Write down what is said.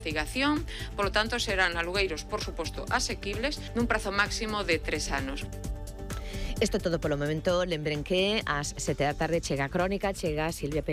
investigación, polo tanto serán alugueiros, por suposto, asequibles nun prazo máximo de 3 anos. Isto todo polo momento. Lembren que ás 7 da tarde chega a Crónica, chega Silvia